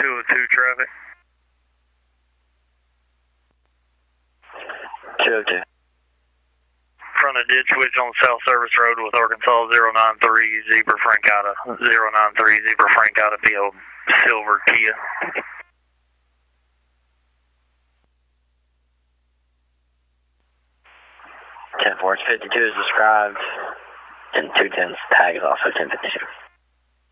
202 traffic. 202. Front of ditch switch on South Service Road with Arkansas 093 Zebra Francata. 093 Zebra Francata, be a silver Kia. 10-4, 52 is described, and 210's tag is also 1052.